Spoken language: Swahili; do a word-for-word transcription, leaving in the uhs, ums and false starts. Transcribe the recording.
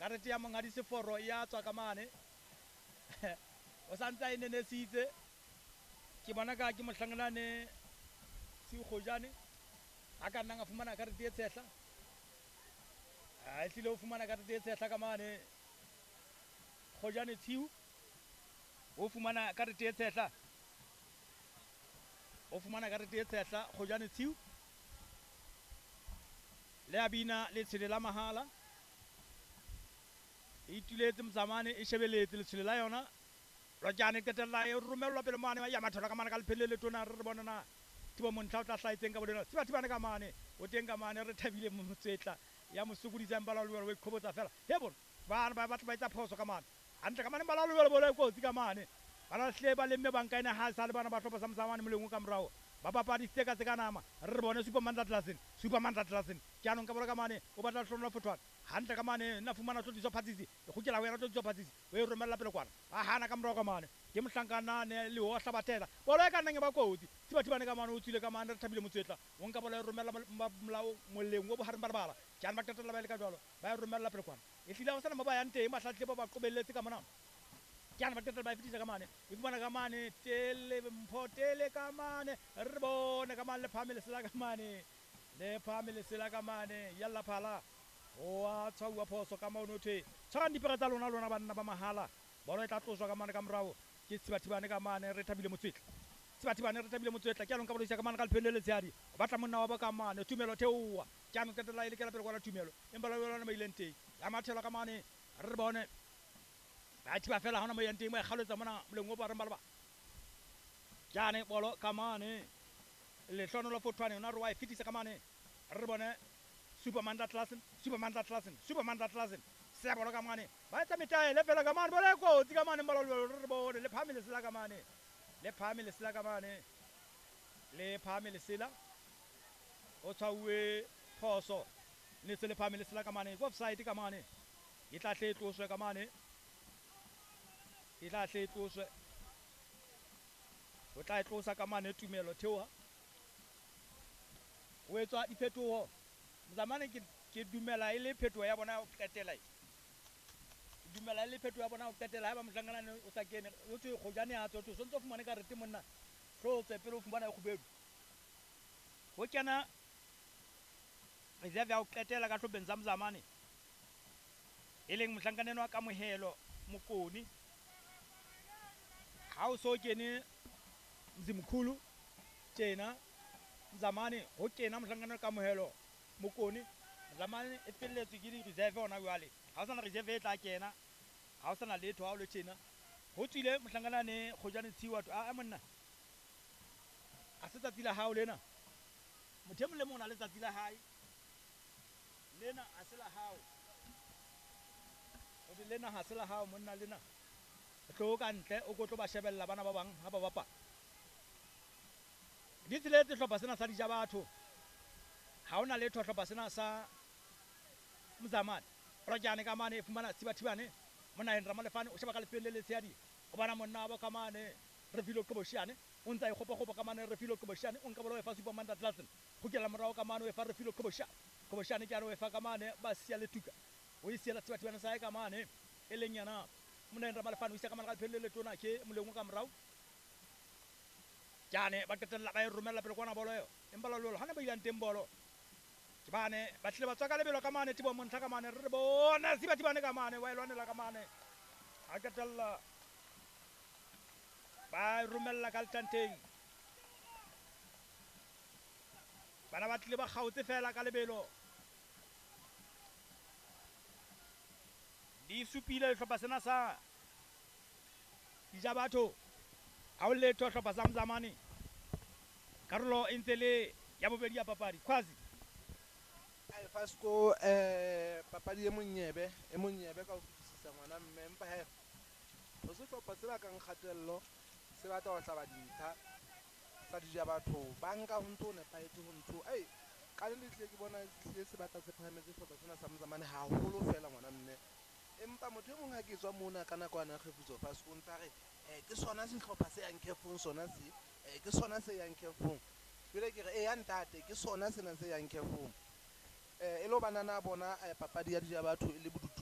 karete ya mongadi seforo ya tswa ka mane o santsa e nenesitse ke bona ka ke mohlangelane se Khojane a ka nna nga fumana karete e tshehla a tlile o fumana karete e tshehla ka mane Khojane Tshiu o fumana karete e tshehla o fumana karete e tshehla Khojane Tshiu le abina le tshele la mahala e ituletse Mzamane e shebeletse le tshele la yona Rojane ketella e romelwa pele mane ya mathola ka mane ka lephelele tona re bona na tiba montlha o tla hlaitseng ka bodena tiba tibane ka mane o teng ka mane re thabile motsetla ya mosukudisa mbalaluwelo we khobotsa fela he bona bana ba batla ba etsa phoso ka mane hantle ka mane mbalaluwelo bole kotsi ka mane bana hle ba lemme banka ina ha sa le bana ba hlopa sa Mzamane molengo ka morao ba papadi steka tse ka nama re bone Superman Atlasin Superman Atlasin ke anong ka bola ka mane o batla hlonola fotwana hantle ka mane na fumana tlo phatsisi e khukela wena tlo phatsisi we romella pele kwana a hana ka morao ka mane ke mohlankana ne le ho hlabatela bola ka nna ba kotsi tiba tibane ka mane o tsile ka mane re thabile motsetla o nka bola e romella molao molengo bo hareng ba bala ke ana ba tetela ba ile ka jwalo ba e romella pele kwana e hlile o sana ba yang teng ba hlatle ba ba qobelletse ka mona ke ana ba tetela ba e fitisa ka mane e fumana ka mane tele mpho tele ka mane re bone ka mane le phamele sela ka mane le phamele sela ka mane yalla phala o a tshwa phoso ka mane othe tshwara dipere tsa lona lona banna ba mahala bona e tla tloswa ka mane ka morao ke Tsibathibane ka mane re thabile motsetla Tsibathibane re thabile motsetla ke along ka bolisa ka mane ka lephelele tshadi o batla monna wa ba ka mane Tumelo theowa ke ana ketela ile ke la pele kwa Tumelo empa la yona ba ileng teng ya mathela ka mane re bone ba thiba fela hona mo yang teng mo e khalotsa mona molengo ba re ba jane bolo ka mane le hlono la fothwane ona re wa e fitisa ka mane re bone Superman Atlasin Superman Atlasin Superman Atlasin se bolo ka mane ba etsa metae le fela ka mane bolo e kotsi ka mane mbalalo re bone le phamile sela ka mane le phamile sela ka mane le phamile sela o tshauwe phoso ne se le phamile sela ka mane offside ka mane e tla hle tloswe ka mane e tla hle tloswe o tla tlosa ka mane Tumelo theoha o etswa diphetoho Mzamane ke ke dumela ile phetoho ya bona o qetela dumela ile phetoho ya bona o qetela ha ba mohlangana o sa kene o tse Khojane a tsotso sontso fumane ka rete monna hlotse pele o fumana e khubedu ho kena reserve ya o qetela ka hlobeng tsa Mzamane e leng mohlangana wa kamohelo Mokoni ha o so kene Mzimkhulu tjena Mzamane ho kena mohlangana ka mohelo Mokoni Mzamane e felletswe ke di reserve ona jwale ha o sana reserve e tla kena ha o sana letho ha o le tjena ho tswile mohlangana ne Khojane Tshiu a monna a se tsatsi la hao lena motho mo le mona le tsatsi la hae lena a se la hao o di lena ha se la hao monna lena tlo ka ntle o go tlo ba shebella bana ba bang ha ba bapa di tsiletse hlopa sena sa dija batho ha ona le hlopa sena sa Mzamane Rojane ka mane e fumana Tsibathibane mona en Ramalefane o sheba ka lepelele tshedi o bana monna ba ka mane re filo Qoboshane o ntsa e khopa khopa ka mane re filo Qoboshane o nka bolo e fa Superman Atlasin go kela morao ka mane o e fa re filo Qoboshane Qoboshane ke a re fa ka mane ba sia le tuka o e sia la Tsibathibane sa ka mane e leng yana mona en Ramalefane o isa ka mane ka lepelele tona ke molengo ka morao jane ba ketella ba e romella pele kwana bolo eo empa la lolo hana ba ilang teng bolo ke bane ba tle ba tsaka lebelo ka mane tibo montlha ka mane re bona Tsibathibane ka mane wa elwanela ka mane a ketella ba romella ka ltanteng bana ba tle ba kgautse fela ka lebelo di supile le hlopa sena sa dija batho ha o letho hlopa sa Mzamane karolo e ntse le ya bobedi ya papadi Khwazi ai Fasco eh papadi e monyebe e monyebe ka ho fitisisa ngwana mme empa he o se hlopa se ba kang khatello se batla ho hlaba dintlha sa dija batho banka ho ntso ne paetse ho ntso ai ka le tle ke bona tle se batla se phahametse hlopa sena sa Mzamane ha holo fela ngwana mme empa motho e mong ha ke tswa mona kana kwana Kgefutso Fasco ntsa re eh ke sona se hlopa se yang Khefung sona se eh ke sona se yang Khefung bile ke re e ya ntate ke sona sena se yang Khefung eh elo banana bona papadi ya dija batho e le